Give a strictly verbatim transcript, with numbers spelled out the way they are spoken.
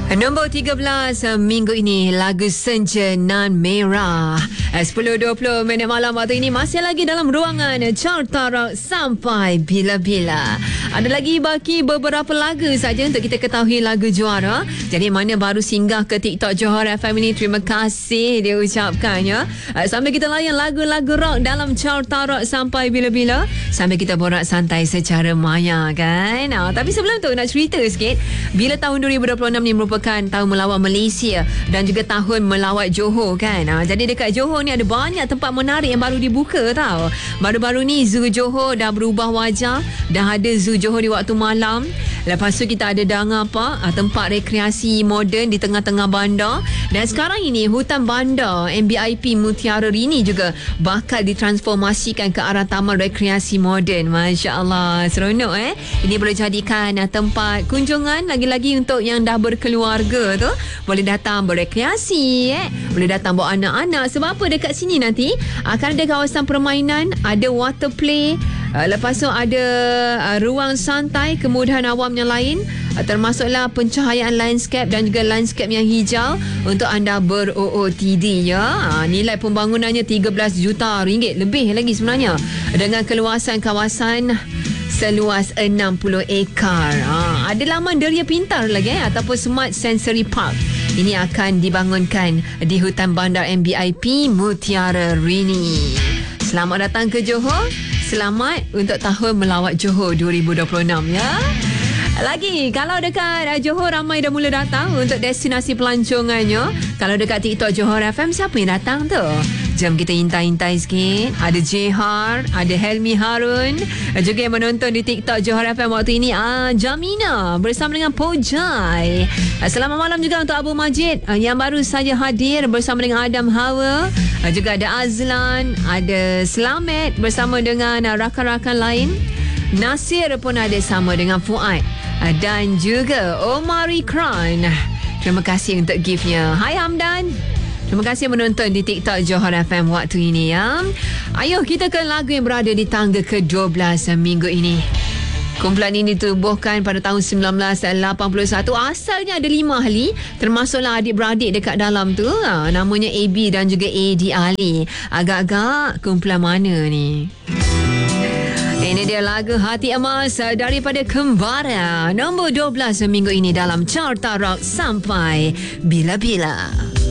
Nombor tiga belas minggu ini, lagu Senja Nan Merah. sepuluh dua puluh minit malam waktu ini, masih lagi dalam ruangan Carta Rock sampai bila-bila. Ada lagi baki beberapa lagu saja untuk kita ketahui lagu juara. Jadi mana baru singgah ke TikTok Johor F M ini, terima kasih dia ucapkan ya. Sambil kita layan lagu-lagu rock dalam Carta Rock sampai bila-bila, sambil kita borak santai secara maya kan. Nah, tapi sebelum tu nak cerita sikit, bila tahun dua ribu dua puluh enam ni merupakan tahun melawat Malaysia dan juga tahun melawat Johor kan. Ha, jadi dekat Johor ni ada banyak tempat menarik yang baru dibuka tau. Baru-baru ni Zoo Johor dah berubah wajah, dah ada Zoo Johor di waktu malam. Lepas tu kita ada Danga Park, tempat rekreasi moden di tengah-tengah bandar. Dan sekarang ini hutan bandar M B I P Mutiara Rini juga bakal ditransformasikan ke arah taman rekreasi moden. Masya Allah, seronok eh. Ini boleh jadikan tempat kunjungan lagi-lagi untuk yang dah berkeluarga tu. Boleh datang berekreasi eh. Boleh datang bawa anak-anak. Sebab apa, dekat sini nanti akan ada kawasan permainan, ada water play. Uh, lepas tu ada uh, ruang santai, kemudahan awam yang lain, uh, termasuklah pencahayaan landscape dan juga landscape yang hijau untuk anda ber-O O T D ya. Uh, nilai pembangunannya tiga belas juta ringgit lebih lagi sebenarnya, dengan keluasan kawasan seluas enam puluh ekar. Ha, ada laman deria pintar lagi eh, ataupun Smart Sensory Park. Ini akan dibangunkan di hutan bandar M B I P Mutiara Rini. Selamat datang ke Johor. Selamat untuk tahun melawat Johor dua ribu dua puluh enam ya. Lagi, kalau dekat Johor ramai dah mula datang untuk destinasi pelancongannya. Kalau dekat TikTok Johor F M, siapa yang datang tu? Jom kita intai-intai sikit. Ada Jehar, ada Helmi Harun, juga yang menonton di TikTok Johor F M waktu ini, ah, Jamina bersama dengan Pojai. Selamat malam juga untuk Abu Majid yang baru saja hadir bersama dengan Adam Hawa. Juga ada Azlan, ada Slamet bersama dengan rakan-rakan lain. Nasir pun ada sama dengan Fuad dan juga Omari Kran. Terima kasih untuk giftnya. Hai Hamdan, terima kasih menonton di TikTok Johor F M waktu ini ya. Ayo kita ke lagu yang berada di tangga ke dua belas minggu ini. Kumpulan ini ditubuhkan pada tahun sembilan belas lapan puluh satu. Asalnya ada lima ahli, termasuklah adik-beradik dekat dalam tu. Ha, namanya A B dan juga A D Ali. Agak-agak kumpulan mana ni? Ini dia lagu Hati Emas daripada Kembara. Nombor dua belas minggu ini dalam Carta Rock sampai bila-bila.